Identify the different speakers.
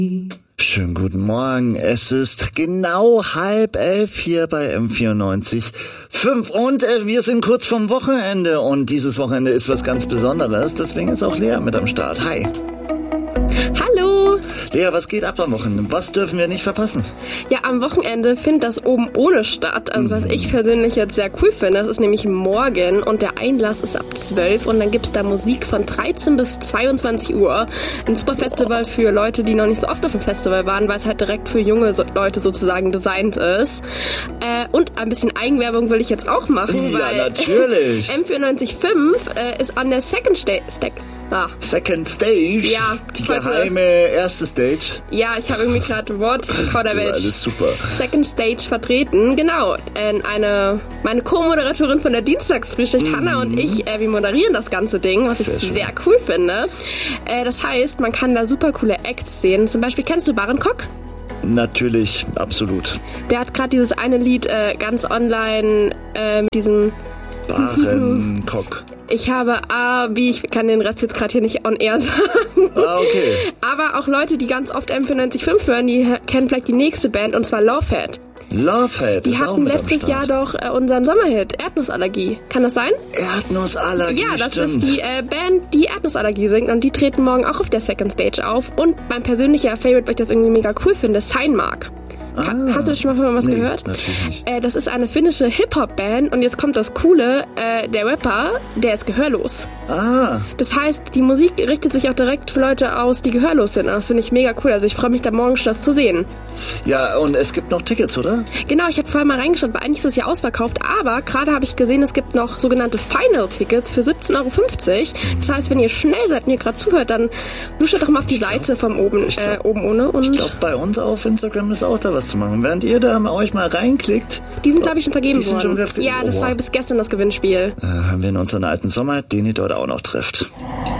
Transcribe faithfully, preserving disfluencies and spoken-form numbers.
Speaker 1: Schönen guten Morgen. Es ist genau halb elf hier bei M vierundneunzig Komma fünf und äh, wir sind kurz vorm Wochenende und dieses Wochenende ist was ganz Besonderes. Deswegen ist auch Lea mit am Start. Hi.
Speaker 2: Hallo.
Speaker 1: Lea, was geht ab am Wochenende? Was dürfen wir nicht verpassen?
Speaker 2: Ja, am Wochenende findet das oben ohne statt. Also was ich persönlich jetzt sehr cool finde, das ist nämlich morgen und der Einlass ist ab zwölf und dann gibt's da Musik von dreizehn bis zweiundzwanzig Uhr. Ein super Festival für Leute, die noch nicht so oft auf dem Festival waren, weil es halt direkt für junge so- Leute sozusagen designt ist. Äh, und ein bisschen Eigenwerbung will ich jetzt auch machen,
Speaker 1: Ja,
Speaker 2: weil
Speaker 1: natürlich.
Speaker 2: M vierundneunzig Komma fünf äh, ist an der Second Stage. Ah.
Speaker 1: Second Stage?
Speaker 2: Ja,
Speaker 1: Die
Speaker 2: heute-
Speaker 1: geheime erste Stage?
Speaker 2: Ja, ich habe irgendwie gerade Wort vor der
Speaker 1: Du,
Speaker 2: Welt.
Speaker 1: alles super.
Speaker 2: Second Stage vertreten, genau. Äh, eine, meine Co-Moderatorin von der Dienstagsfrühschicht, mhm. Hanna und ich, äh, wir moderieren das ganze Ding, was
Speaker 1: Sehr
Speaker 2: ich
Speaker 1: schön.
Speaker 2: sehr cool finde. Äh, das heißt, man kann da super coole Acts sehen. Zum Beispiel, kennst du Baron Kock?
Speaker 1: Natürlich, absolut.
Speaker 2: Der hat gerade dieses eine Lied äh, ganz online äh, mit diesem
Speaker 1: Baron Kock.
Speaker 2: Ich habe A, wie, ich kann den Rest jetzt gerade hier nicht on air sagen.
Speaker 1: Ah, okay.
Speaker 2: Aber auch Leute, die ganz oft M vierundneunzig Komma fünf hören, die kennen vielleicht die nächste Band, und zwar Lovehead.
Speaker 1: Lovehead
Speaker 2: Die
Speaker 1: ist auch
Speaker 2: hatten
Speaker 1: mit am
Speaker 2: letztes
Speaker 1: Start.
Speaker 2: Jahr doch äh, unseren Sommerhit, Erdnussallergie. Kann das sein?
Speaker 1: Erdnussallergie,
Speaker 2: Ja, das
Speaker 1: stimmt.
Speaker 2: ist die äh, Band, die Erdnussallergie singt, und die treten morgen auch auf der Second Stage auf. Und mein persönlicher Favorite, weil ich das irgendwie mega cool finde, Signmark. Ka-
Speaker 1: Ah.
Speaker 2: Hast du schon mal von was
Speaker 1: Nee,
Speaker 2: gehört?
Speaker 1: natürlich nicht.
Speaker 2: Äh, das ist eine finnische Hip-Hop-Band, und jetzt kommt das Coole, äh, der Rapper, der ist gehörlos.
Speaker 1: Ah,
Speaker 2: Das heißt, die Musik richtet sich auch direkt für Leute aus, die gehörlos sind. Und das finde ich mega cool. Also ich freue mich da morgen schon, das zu sehen.
Speaker 1: ja, und es gibt noch Tickets, oder?
Speaker 2: Genau, ich habe vorher mal reingeschaut, weil eigentlich ist das ja ausverkauft. Aber gerade habe ich gesehen, es gibt noch sogenannte Final-Tickets für siebzehn Euro fünfzig. Das heißt, wenn ihr schnell seid und ihr gerade zuhört, dann wischt doch mal auf die Seite vom oben,
Speaker 1: ich glaub-
Speaker 2: äh, oben ohne. Und
Speaker 1: Ich glaube, bei uns auf Instagram ist auch da was zu machen. Während ihr da euch mal reinklickt,
Speaker 2: die sind, glaube ich, schon vergeben
Speaker 1: Die sind
Speaker 2: worden.
Speaker 1: schon wieder vergeben.
Speaker 2: Ja, das
Speaker 1: Oh.
Speaker 2: war bis gestern das Gewinnspiel.
Speaker 1: äh, haben wir in unseren alten Sommer, den ihr dort auch noch trifft.